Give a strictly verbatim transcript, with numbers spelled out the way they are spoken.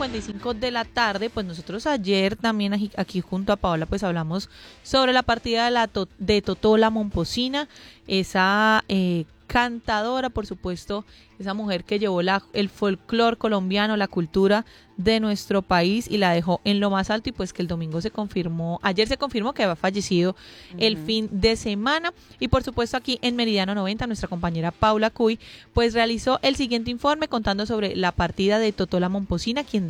cincuenta y cinco de la tarde, pues nosotros ayer también aquí, aquí junto a Paola pues hablamos sobre la partida de, la to, de Totó la Momposina, esa eh, cantadora, por supuesto, esa mujer que llevó la, el folclor colombiano, la cultura de nuestro país y la dejó en lo más alto, y pues que el domingo se confirmó, ayer se confirmó que había fallecido uh-huh. el fin de semana. Y por supuesto aquí en Meridiano noventa nuestra compañera Paula Cuy pues realizó el siguiente informe contando sobre la partida de Totó la Momposina, quien